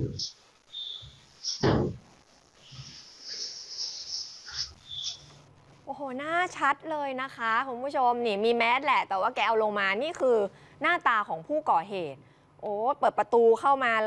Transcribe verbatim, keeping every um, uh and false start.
โอ้โหหน้าชัดเลยนะคะคุณผู้ชมนี่มีแมสแหละแต่ว่าแกเอาลงมานี่คือหน้าตาของผู้ก่อเหตุโอ้เปิดประตูเข้ามา